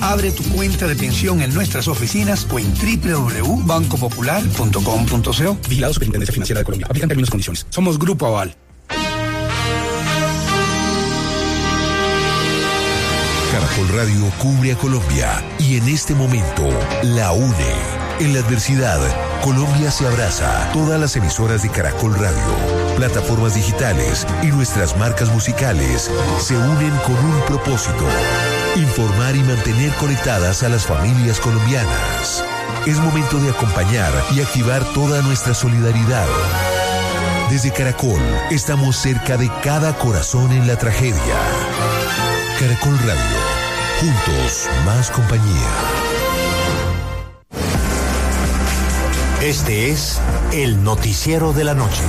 Abre tu cuenta de pensión en nuestras oficinas o en www.bancopopular.com.co. Vigilado Superintendencia Financiera de Colombia. Aplican términos y condiciones. Somos Grupo Aval. Caracol Radio cubre a Colombia y en este momento la une. En la adversidad, Colombia se abraza. Todas las emisoras de Caracol Radio, plataformas digitales y nuestras marcas musicales se unen con un propósito: informar y mantener conectadas a las familias colombianas. Es momento de acompañar y activar toda nuestra solidaridad. Desde Caracol, estamos cerca de cada corazón en la tragedia. Caracol Radio, juntos, más compañía. Este es el noticiero de la noche.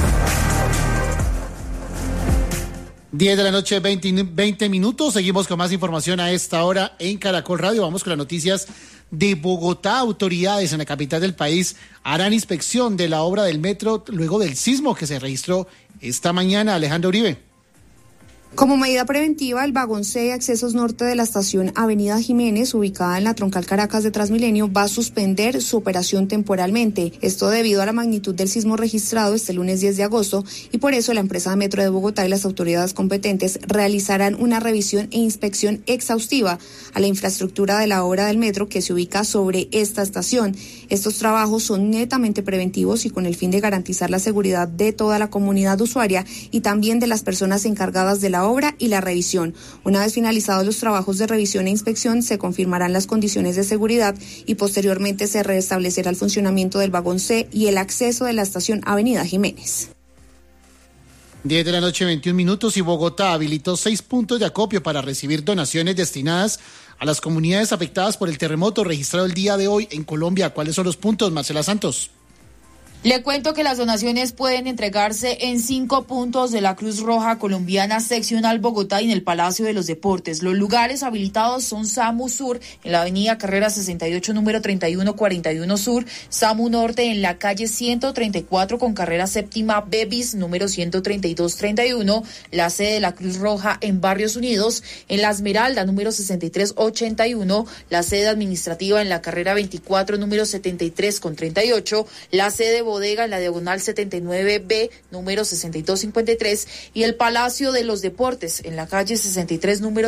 10 de la noche, 20 minutos. Seguimos con más información a esta hora en Caracol Radio. Vamos con las noticias de Bogotá. Autoridades en la capital del país harán inspección de la obra del metro luego del sismo que se registró esta mañana. Alejandro Uribe. Como medida preventiva, el vagón C de accesos norte de la estación Avenida Jiménez, ubicada en la troncal Caracas de Transmilenio, va a suspender su operación temporalmente. Esto debido a la magnitud del sismo registrado este lunes 10 de agosto y por eso la empresa Metro de Bogotá y las autoridades competentes realizarán una revisión e inspección exhaustiva a la infraestructura de la obra del metro que se ubica sobre esta estación. Estos trabajos son netamente preventivos y con el fin de garantizar la seguridad de toda la comunidad usuaria y también de las personas encargadas de la obra y la revisión. Una vez finalizados los trabajos de revisión e inspección, se confirmarán las condiciones de seguridad y posteriormente se restablecerá el funcionamiento del vagón C y el acceso de la estación Avenida Jiménez. 10 de la noche, 21 minutos, y Bogotá habilitó 6 puntos de acopio para recibir donaciones destinadas a las comunidades afectadas por el terremoto registrado el día de hoy en Colombia. ¿Cuáles son los puntos, Marcela Santos? Le cuento que las donaciones pueden entregarse en 5 puntos de la Cruz Roja Colombiana Seccional Bogotá y en el Palacio de los Deportes. Los lugares habilitados son SAMU Sur en la avenida Carrera 68, número 3141 Sur, SAMU Norte en la calle 134 con carrera séptima Bebis, número 13231, la sede de la Cruz Roja en Barrios Unidos, en la Esmeralda, número 6381, la sede administrativa en la carrera 24, número 73 con 38, la sede Bodega en la diagonal 79B, número 6253, y el Palacio de los Deportes en la calle 63, número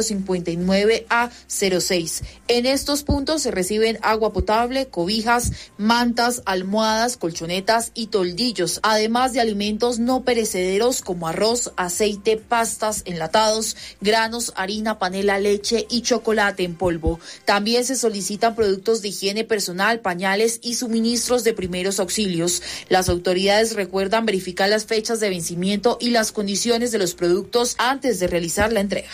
59A06. En estos puntos se reciben agua potable, cobijas, mantas, almohadas, colchonetas y toldillos, además de alimentos no perecederos como arroz, aceite, pastas, enlatados, granos, harina, panela, leche y chocolate en polvo. También se solicitan productos de higiene personal, pañales y suministros de primeros auxilios. Las autoridades recuerdan verificar las fechas de vencimiento y las condiciones de los productos antes de realizar la entrega.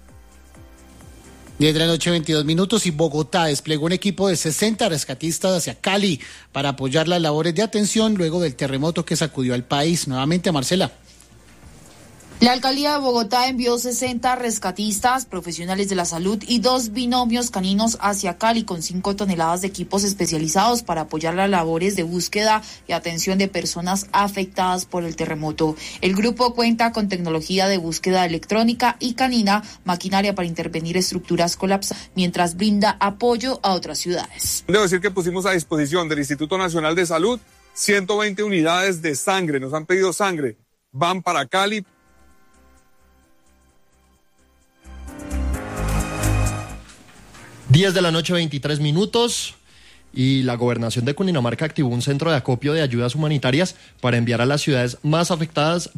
10 de la noche, 22 minutos, y Bogotá desplegó un equipo de 60 rescatistas hacia Cali para apoyar las labores de atención luego del terremoto que sacudió al país. Nuevamente, Marcela. La alcaldía de Bogotá envió 60 rescatistas, profesionales de la salud y 2 binomios caninos hacia Cali con 5 toneladas de equipos especializados para apoyar las labores de búsqueda y atención de personas afectadas por el terremoto. El grupo cuenta con tecnología de búsqueda electrónica y canina, maquinaria para intervenir estructuras colapsadas, mientras brinda apoyo a otras ciudades. Debo decir que pusimos a disposición del Instituto Nacional de Salud 120 unidades de sangre. Nos han pedido sangre. Van para Cali. 10 de la noche, 23 minutos, y la gobernación de Cundinamarca activó un centro de acopio de ayudas humanitarias para enviar a las ciudades más afectadas